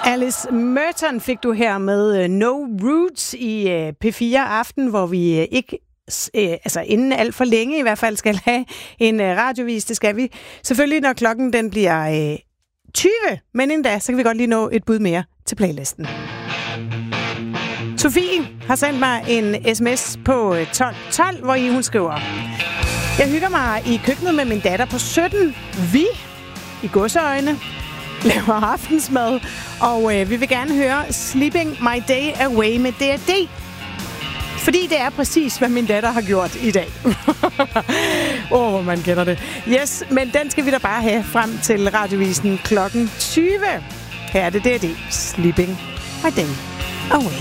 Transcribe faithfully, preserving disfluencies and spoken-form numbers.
Alice Merton fik du her med No Roots i P fire Aften, hvor vi ikke, altså inden alt for længe i hvert fald, skal have en radiovis. Det skal vi selvfølgelig, når klokken den bliver tyve. Men inden da, så kan vi godt lige nå et bud mere til playlisten. Sofie har sendt mig en sms på tolv tolv, hvor I hun skriver: Jeg hygger mig i køkkenet med min datter på sytten. Vi, i godseøjne, laver aftensmad, og øh, vi vil gerne høre Sleeping My Day Away med D R D. Fordi det er præcis, hvad min datter har gjort i dag. Åh, oh, man kender det. Yes, men den skal vi da bare have frem til radiovisen klokken tyve. Her er det D R D. Sleeping My Day Away.